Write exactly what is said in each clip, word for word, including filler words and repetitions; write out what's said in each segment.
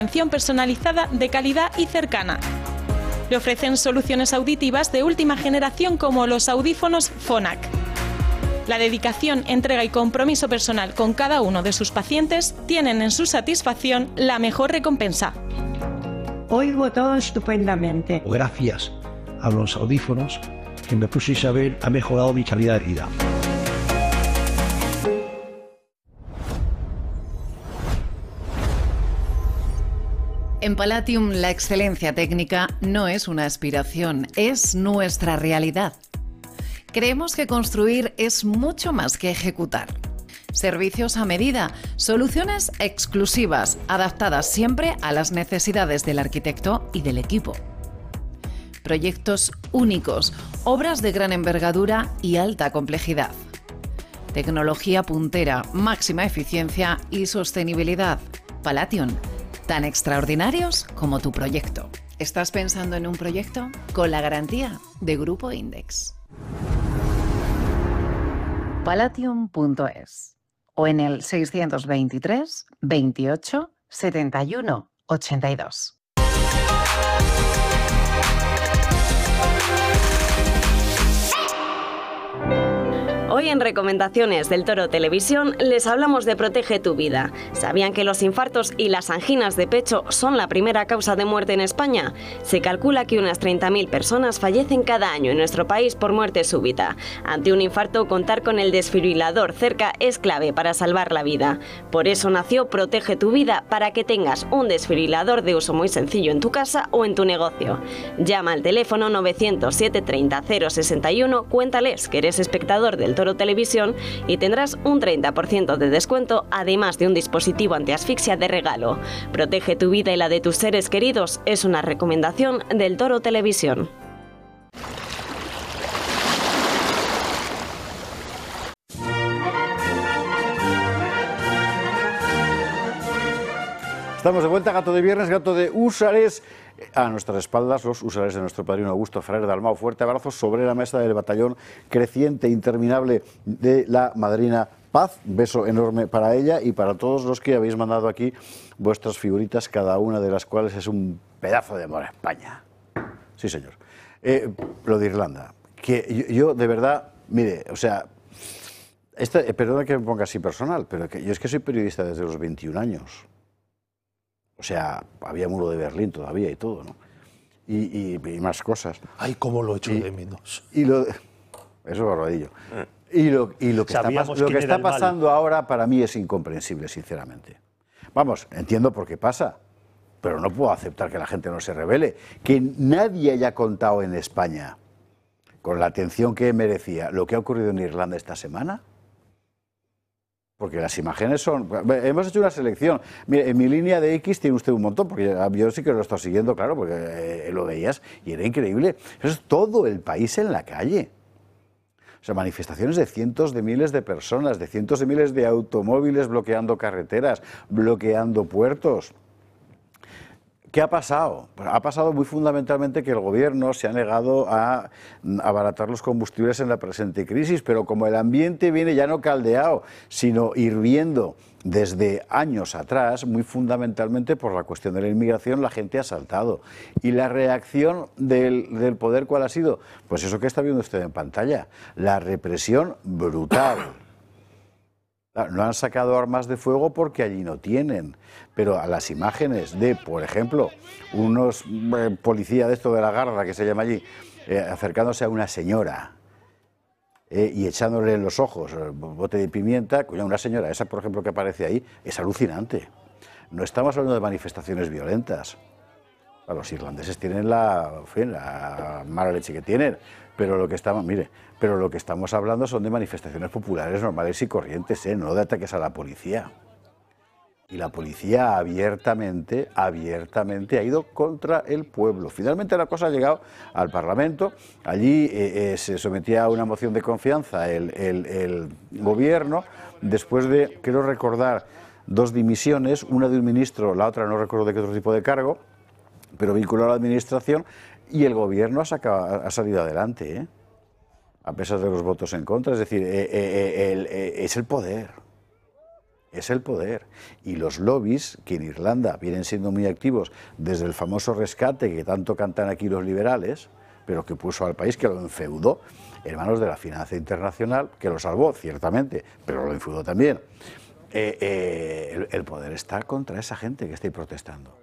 atención personalizada de calidad y cercana. Le ofrecen soluciones auditivas de última generación como los audífonos Phonak. La dedicación, entrega y compromiso personal con cada uno de sus pacientes tienen en su satisfacción la mejor recompensa. Oigo todo estupendamente. Gracias a los audífonos que me puse a ver, ha mejorado mi calidad de vida. En Palatium, la excelencia técnica no es una aspiración, es nuestra realidad. Creemos que construir es mucho más que ejecutar. Servicios a medida, soluciones exclusivas, adaptadas siempre a las necesidades del arquitecto y del equipo. Proyectos únicos, obras de gran envergadura y alta complejidad. Tecnología puntera, máxima eficiencia y sostenibilidad. Palatium, tan extraordinarios como tu proyecto. ¿Estás pensando en un proyecto? Con la garantía de Grupo Index. Palatium punto es o en el seiscientos veintitrés, veintiocho, setenta y uno, ochenta y dos. Hoy en Recomendaciones del Toro Televisión les hablamos de Protege tu Vida. ¿Sabían que los infartos y las anginas de pecho son la primera causa de muerte en España? Se calcula que unas treinta mil personas fallecen cada año en nuestro país por muerte súbita. Ante un infarto, contar con el desfibrilador cerca es clave para salvar la vida. Por eso nació Protege tu Vida, para que tengas un desfibrilador de uso muy sencillo en tu casa o en tu negocio. Llama al teléfono novecientos, siete treinta, cero sesenta y uno, cuéntales que eres espectador del Toro Televisión y tendrás un treinta por ciento de descuento, además de un dispositivo antiasfixia de regalo. Protege tu vida y la de tus seres queridos es una recomendación del Toro Televisión. Estamos de vuelta, gato de viernes, gato de húsares. A nuestras espaldas, los húsares de nuestro padrino Augusto Ferrer Dalmau. Fuerte abrazo sobre la mesa del batallón creciente, interminable de la madrina Paz. Un beso enorme para ella y para todos los que habéis mandado aquí vuestras figuritas, cada una de las cuales es un pedazo de amor a España. Sí, señor. Eh, lo de Irlanda. Que yo, yo, de verdad, mire, o sea, esta, eh, perdona que me ponga así personal, pero que yo es que soy periodista desde los veintiún años. O sea, había muro de Berlín todavía y todo, ¿no? Y, y, y más cosas. Ay, cómo lo echo y, de menos. Y lo, eso es barbadillo. Y lo, y lo que está, lo que está pasando ahora para mí es incomprensible, sinceramente. Vamos, entiendo por qué pasa, pero no puedo aceptar que la gente no se rebele. Que nadie haya contado en España, con la atención que merecía, lo que ha ocurrido en Irlanda esta semana. Porque las imágenes son... Hemos hecho una selección. Mire, en mi línea de X tiene usted un montón, porque yo sí que lo he estado siguiendo, claro, porque eh, lo veías y era increíble. Eso es todo el país en la calle. O sea, manifestaciones de cientos de miles de personas, de cientos de miles de automóviles bloqueando carreteras, bloqueando puertos. ¿Qué ha pasado? Pues ha pasado muy fundamentalmente que el gobierno se ha negado a abaratar los combustibles en la presente crisis, pero como el ambiente viene ya no caldeado, sino hirviendo desde años atrás, muy fundamentalmente por la cuestión de la inmigración, la gente ha saltado. ¿Y la reacción del, del poder cuál ha sido? Pues eso que está viendo usted en pantalla, la represión brutal. No han sacado armas de fuego porque allí no tienen, pero a las imágenes de, por ejemplo, unos eh, policías de esto de la garra, que se llama allí, eh, acercándose a una señora eh, y echándole en los ojos el bote de pimienta, cuya una señora, esa por ejemplo que aparece ahí, es alucinante. No estamos hablando de manifestaciones violentas. Los irlandeses tienen la, en fin, la mala leche que tienen, pero lo que estamos, mire, pero lo que estamos hablando son de manifestaciones populares normales y corrientes, ¿eh? No de ataques a la policía. Y la policía abiertamente, abiertamente ha ido contra el pueblo. Finalmente la cosa ha llegado al Parlamento. Allí eh, eh, se sometía a una moción de confianza el, el, el gobierno, después de, quiero recordar, dos dimisiones, una de un ministro, la otra no recuerdo de qué otro tipo de cargo, pero vinculado a la administración, y el gobierno ha, sacado, ha salido adelante, ¿eh? A pesar de los votos en contra. Es decir, eh, eh, el, eh, es el poder. es el poder. Y los lobbies, que en Irlanda vienen siendo muy activos desde el famoso rescate que tanto cantan aquí los liberales, pero que puso al país, que lo enfeudó en manos de la finanza internacional, que lo salvó, ciertamente, pero lo enfeudó también. Eh, eh, el, el poder está contra esa gente que está ahí protestando.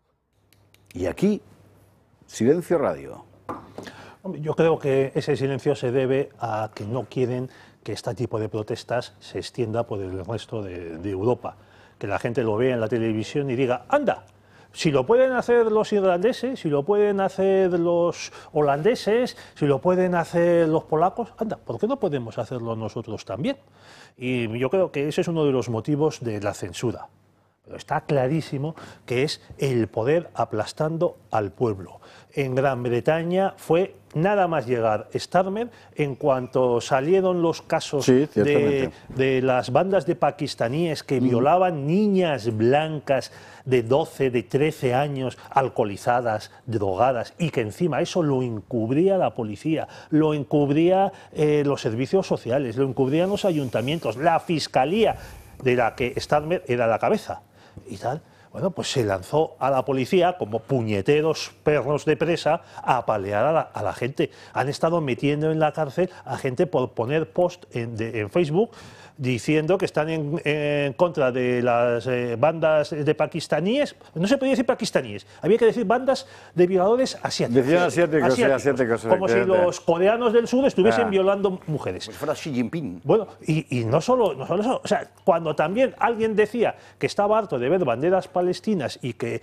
Y aquí, silencio radio. Yo creo que ese silencio se debe a que no quieren que este tipo de protestas se extienda por el resto de, de Europa. Que la gente lo vea en la televisión y diga, anda, si lo pueden hacer los irlandeses, si lo pueden hacer los holandeses, si lo pueden hacer los polacos, anda, ¿por qué no podemos hacerlo nosotros también? Y yo creo que ese es uno de los motivos de la censura. Pero está clarísimo que es el poder aplastando al pueblo. En Gran Bretaña fue nada más llegar Starmer, en cuanto salieron los casos sí, de, de las bandas de pakistaníes que mm. violaban niñas blancas de doce, de trece años, alcoholizadas, drogadas, y que encima eso lo encubría la policía, lo encubría eh, los servicios sociales, lo encubrían los ayuntamientos, la fiscalía, de la que Starmer era la cabeza. Y tal, bueno, pues se lanzó a la policía como puñeteros perros de presa a apalear a la, a la gente. Han estado metiendo en la cárcel a gente por poner post en, de, en Facebook diciendo que están en, en contra de las eh, bandas de pakistaníes. No se podía decir pakistaníes, había que decir bandas de violadores asiáticos. Decían asiáticos, asiáticos, sí, asiáticos. Como si los coreanos del sur estuviesen ah. violando mujeres. Pues fuera Xi Jinping. Bueno, y, y no, solo, no solo eso, o sea, cuando también alguien decía que estaba harto de ver banderas palestinas y que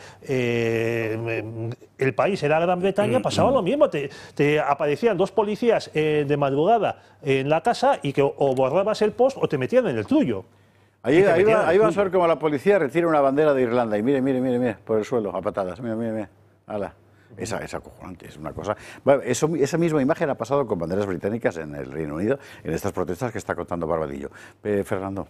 eh, el país era Gran Bretaña, pasaba lo mismo. Te, te aparecían dos policías eh, de madrugada en la casa y que o, o borrabas el post o te metían en el tuyo. Ahí, ahí, va, ahí vas a ver cómo la policía retira una bandera de Irlanda y mire, mire, mire, mire, por el suelo, a patadas, mire, mire, mire, ala. Esa es acojonante, es una cosa... Bueno, eso, esa misma imagen ha pasado con banderas británicas en el Reino Unido, en estas protestas que está contando Barbadillo. Eh, Fernando.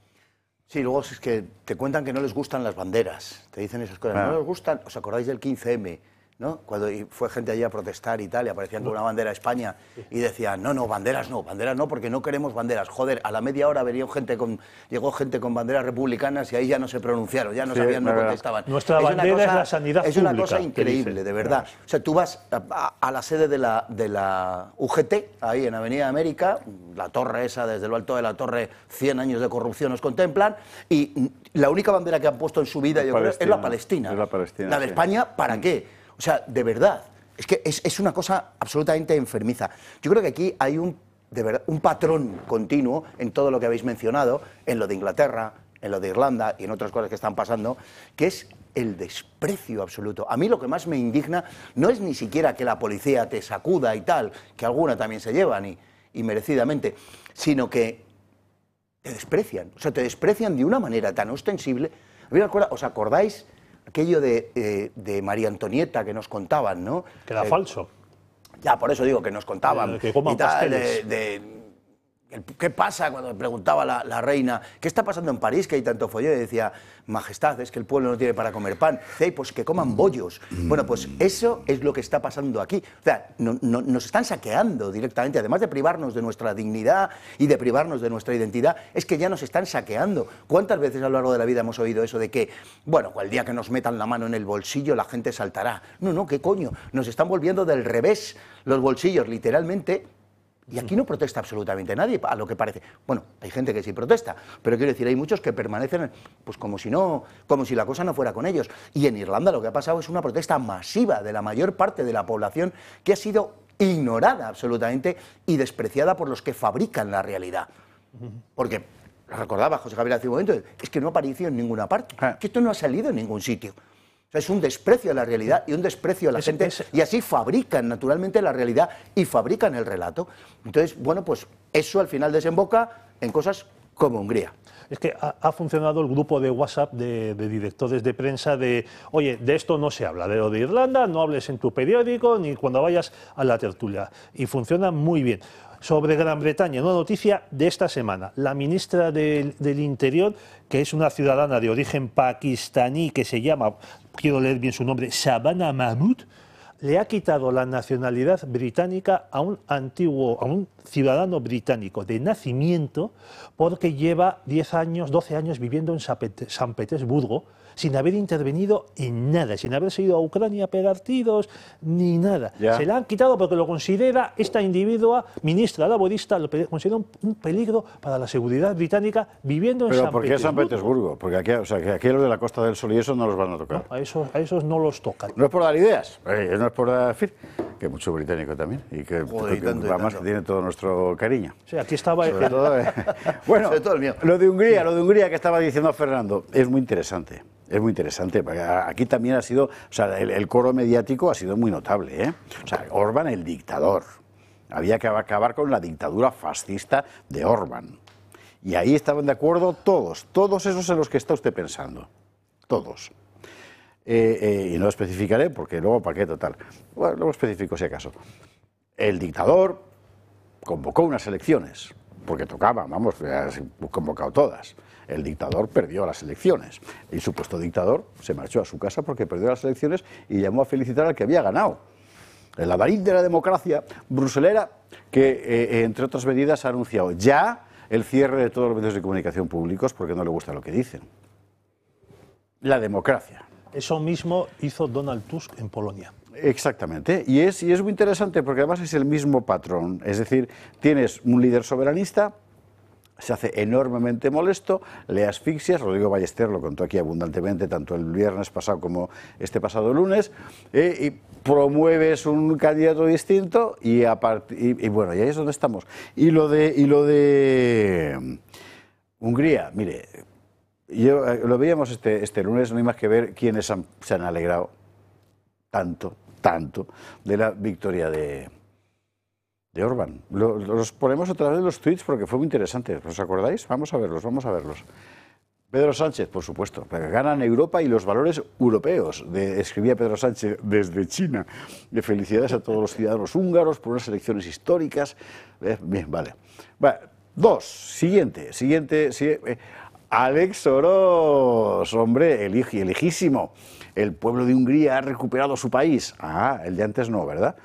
Sí, luego es que te cuentan que no les gustan las banderas, te dicen esas cosas, ah. no les gustan, ¿os acordáis del quince eme? ¿No? Cuando fue gente allí a protestar y tal, y aparecían con una bandera de España y decían, no, no, banderas no, banderas no, porque no queremos banderas. Joder, a la media hora venía gente con, llegó gente con banderas republicanas y ahí ya no se pronunciaron, ya no sí, sabían, no contestaban. Nuestra es bandera cosa, es la sanidad es pública. Es una cosa increíble, de verdad. O sea, tú vas a, a la sede de la, de la U G T, ahí en Avenida América, la torre esa, desde lo alto de la torre, cien años de corrupción nos contemplan, y la única bandera que han puesto en su vida, yo creo, es la Palestina. Es la Palestina. La de sí. España, ¿para qué? O sea, de verdad, es que es, es una cosa absolutamente enfermiza. Yo creo que aquí hay un, de verdad, un patrón continuo en todo lo que habéis mencionado, en lo de Inglaterra, en lo de Irlanda y en otras cosas que están pasando, que es el desprecio absoluto. A mí lo que más me indigna no es ni siquiera que la policía te sacuda y tal, que alguna también se llevan y, y merecidamente, sino que te desprecian. O sea, te desprecian de una manera tan ostensible. ¿Os acordáis aquello de, eh, de María Antonieta que nos contaban, ¿no? Que era eh, falso. Ya, por eso digo que nos contaban. Eh, que coman y tal, pasteles. De, de, el, ¿Qué pasa cuando preguntaba la, la reina? ¿Qué está pasando en París que hay tanto follón? Y decía, majestad, es que el pueblo no tiene para comer pan. Dice, pues que coman bollos. Bueno, pues eso es lo que está pasando aquí. O sea, no, no, nos están saqueando directamente. Además de privarnos de nuestra dignidad y de privarnos de nuestra identidad, es que ya nos están saqueando. ¿Cuántas veces a lo largo de la vida hemos oído eso de que, bueno, el día que nos metan la mano en el bolsillo la gente saltará? No, no, ¿qué coño? Nos están volviendo del revés los bolsillos, literalmente. Y aquí no protesta absolutamente nadie, a lo que parece. Bueno, hay gente que sí protesta, pero quiero decir, hay muchos que permanecen pues como si no, como si la cosa no fuera con ellos. Y en Irlanda lo que ha pasado es una protesta masiva de la mayor parte de la población que ha sido ignorada absolutamente y despreciada por los que fabrican la realidad. Porque, lo recordaba José Javier hace un momento, es que no apareció en ninguna parte, que esto no ha salido en ningún sitio. O sea, es un desprecio a la realidad y un desprecio a la es, gente, es, y así fabrican naturalmente la realidad y fabrican el relato. Entonces, bueno, pues eso al final desemboca en cosas como Hungría. Es que ha, ha funcionado el grupo de WhatsApp de, de directores de prensa de, oye, de esto no se habla, de lo de Irlanda, no hables en tu periódico ni cuando vayas a la tertulia. Y funciona muy bien. Sobre Gran Bretaña, una noticia de esta semana. La ministra del, del Interior, que es una ciudadana de origen pakistaní que se llama, quiero leer bien su nombre, Shabana Mahmood, le ha quitado la nacionalidad británica a un antiguo, a un ciudadano británico de nacimiento, porque lleva diez años, doce años viviendo en San Petersburgo, sin haber intervenido en nada, sin haberse ido a Ucrania a pegar tiros, ni nada. Ya. Se la han quitado porque lo considera, esta individua, ministra laborista, lo considera un, un peligro para la seguridad británica viviendo en Pero San ¿por qué Petersburgo? San Petersburgo? Porque aquí, o sea, que aquí los de la Costa del Sol y eso no los van a tocar. No, a, esos, a esos no los tocan. No es por dar ideas, eh, no es por dar, en fin, que mucho británico también, y que, Joder, que, que además que tiene todo nuestro cariño. Sí, aquí estaba... Sobre todo, eh, bueno, Sobre todo el mío. Lo de Hungría, lo de Hungría que estaba diciendo Fernando, es muy interesante. Es muy interesante, porque aquí también ha sido, o sea, el, el coro mediático ha sido muy notable, ¿eh? O sea, Orbán el dictador. Había que acabar con la dictadura fascista de Orbán. Y ahí estaban de acuerdo todos, todos esos en los que está usted pensando. Todos. Eh, eh, y no lo especificaré porque luego, ¿para qué total? Bueno, luego especifico si acaso. El dictador convocó unas elecciones, porque tocaba, vamos, convocado todas. El dictador perdió las elecciones. El supuesto dictador se marchó a su casa porque perdió las elecciones y llamó a felicitar al que había ganado. El adarín de la democracia bruselera que, eh, entre otras medidas, ha anunciado ya el cierre de todos los medios de comunicación públicos porque no le gusta lo que dicen. La democracia. Eso mismo hizo Donald Tusk en Polonia. Exactamente, y es, y es muy interesante porque además es el mismo patrón. Es decir, tienes un líder soberanista, se hace enormemente molesto, le asfixias, Rodrigo Ballester lo contó aquí abundantemente, tanto el viernes pasado como este pasado lunes, eh, y promueves un candidato distinto y, a part y, y bueno, y ahí es donde estamos. Y lo de, y lo de Hungría, mire, yo, lo veíamos este, este lunes, no hay más que ver quiénes han, se han alegrado tanto, tanto de la victoria de... de Orbán. Lo, los ponemos otra vez en los tweets porque fue muy interesante. ¿Os acordáis? Vamos a verlos, vamos a verlos. Pedro Sánchez, por supuesto, ganan Europa y los valores europeos, de, escribía Pedro Sánchez desde China. De felicidades a todos los ciudadanos húngaros por unas elecciones históricas. Eh, bien, vale. Vale. Dos, siguiente, siguiente, siguiente eh, Alex Oroz, hombre, el, el lejísimo. El pueblo de Hungría ha recuperado su país. Ah, el de antes no, ¿verdad?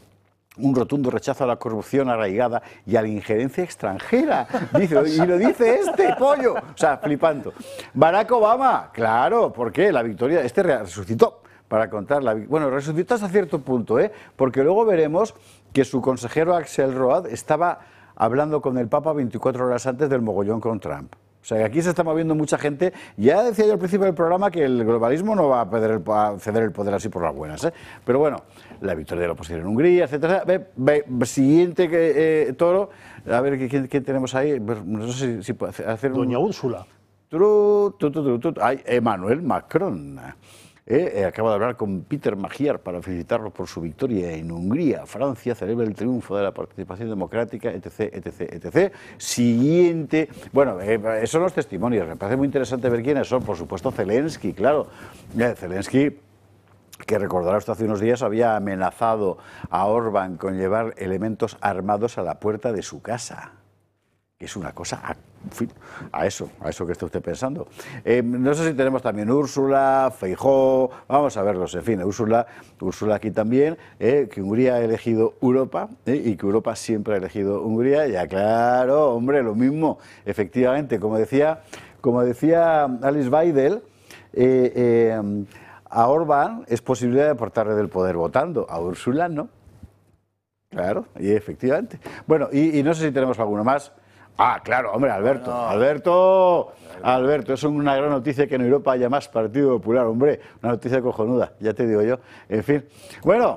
Un rotundo rechazo a la corrupción arraigada y a la injerencia extranjera. Dice, y lo dice este pollo. O sea, flipando. Barack Obama, claro, ¿por qué? La victoria, este resucitó para contar la Bueno, resucitó hasta cierto punto, ¿eh? Porque luego veremos que su consejero Axelrod estaba hablando con el Papa veinticuatro horas antes del mogollón con Trump. O sea, que aquí se está moviendo mucha gente. Ya decía yo al principio del programa que el globalismo no va a, ceder el, a ceder el poder así por las buenas, ¿eh? Pero bueno, la victoria de la oposición en Hungría, etcétera. Ve, ve, siguiente que, eh, toro, a ver ¿quién, quién tenemos ahí. No sé si, si puede hacer un... Doña Úrsula. Tru, tu, tu, tu, tu, tu. Ay, Emmanuel Macron. Eh, eh, acaba de hablar con Peter Magyar para felicitarlo por su victoria en Hungría. Francia celebra el triunfo de la participación democrática, etc, etc, etcétera. Siguiente. Bueno, eh, esos son los testimonios. Me parece muy interesante ver quiénes son. Por supuesto, Zelensky, claro. Eh, Zelensky, que recordará usted hace unos días, había amenazado a Orbán con llevar elementos armados a la puerta de su casa. Que es una cosa... A, en fin, a eso, a eso que está usted pensando. Eh, no sé si tenemos también Úrsula, Feijóo, vamos a verlos, en fin, Úrsula, Úrsula aquí también, eh, que Hungría ha elegido Europa eh, y que Europa siempre ha elegido Hungría, ya claro, hombre, lo mismo, efectivamente, como decía, como decía Alice Weidel, eh, eh, a Orbán es posible de apartarle del poder votando, a Úrsula no. Claro, y efectivamente. Bueno, y, y no sé si tenemos alguno más. Ah, claro, hombre, Alberto, no. Alberto, Alberto, es una gran noticia que en Europa haya más Partido Popular, hombre, una noticia cojonuda, ya te digo yo, en fin. Bueno,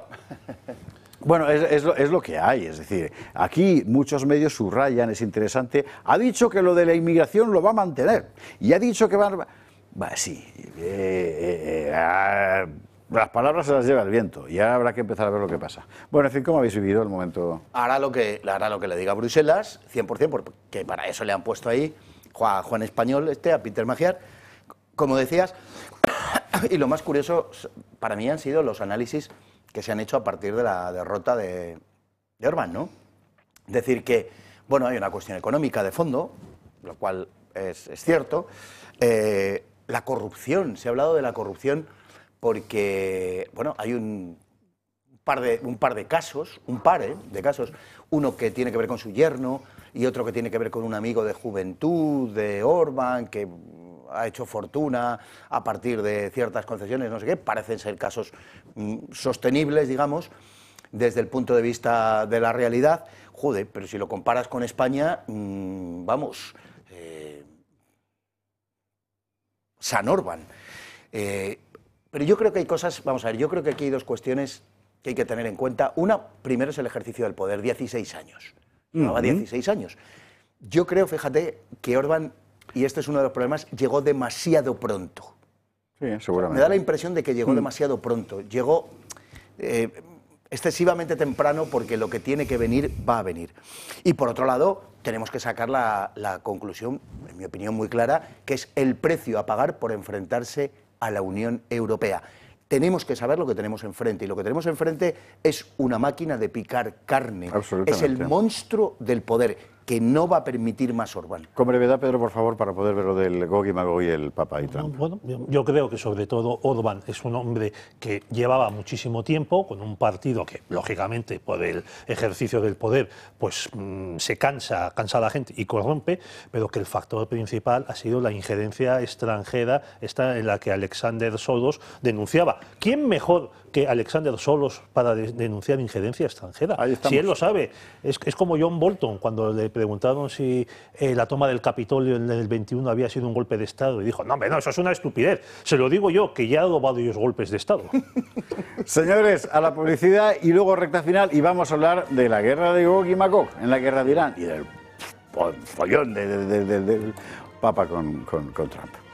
bueno, es, es, lo, es lo que hay, es decir, aquí muchos medios subrayan, es interesante, ha dicho que lo de la inmigración lo va a mantener, y ha dicho que van... Va, sí, eh, eh, eh, las palabras se las lleva el viento y ahora habrá que empezar a ver lo que pasa. Bueno, en fin, ¿cómo habéis vivido el momento? Hará lo que, hará lo que le diga Bruselas, cien por cien, porque para eso le han puesto ahí a Juan Español, este, a Peter Magyar, como decías, y lo más curioso para mí han sido los análisis que se han hecho a partir de la derrota de, de Orbán, ¿no? Es decir que, bueno, hay una cuestión económica de fondo, lo cual es, es cierto, eh, la corrupción, se ha hablado de la corrupción porque, bueno, hay un par de, un par de casos, un par ¿eh? de casos, uno que tiene que ver con su yerno y otro que tiene que ver con un amigo de juventud de Orbán que ha hecho fortuna a partir de ciertas concesiones, no sé qué, parecen ser casos mm, sostenibles, digamos, desde el punto de vista de la realidad. Joder, pero si lo comparas con España, mmm, vamos, eh, San Orbán. Eh, pero yo creo que hay cosas, vamos a ver, yo creo que aquí hay dos cuestiones que hay que tener en cuenta. Una, primero es el ejercicio del poder, dieciséis años. Llevaba uh-huh. dieciséis años. Yo creo, fíjate, que Orbán, y este es uno de los problemas, llegó demasiado pronto. Sí, seguramente. Me da la impresión de que llegó uh-huh. demasiado pronto. Llegó eh, excesivamente temprano porque lo que tiene que venir va a venir. Y por otro lado, tenemos que sacar la, la conclusión, en mi opinión muy clara, que es el precio a pagar por enfrentarse a la Unión Europea. Tenemos que saber lo que tenemos enfrente, y lo que tenemos enfrente es una máquina de picar carne. Es el monstruo del poder, que no va a permitir más Orbán. Con brevedad, Pedro, por favor, para poder ver lo del Gog y Magog y el Papa y Trump. Bueno, yo creo que sobre todo Orbán es un hombre que llevaba muchísimo tiempo con un partido que, lógicamente, por el ejercicio del poder, pues mmm, se cansa, cansa a la gente y corrompe, pero que el factor principal ha sido la injerencia extranjera, esta en la que Alexander Soros denunciaba. ¿Quién mejor que Alexander Soros para de denunciar injerencia extranjera? Si él lo sabe, es, es como John Bolton cuando le preguntaron si eh, la toma del Capitolio en el veintiuno había sido un golpe de Estado y dijo, no, hombre, no, eso es una estupidez. Se lo digo yo, que ya ha dado varios golpes de Estado. Señores, a la publicidad y luego recta final, y vamos a hablar de la guerra de Gog y Magog, en la guerra de Irán, y del follón de, de, de, de, del Papa con, con, con Trump.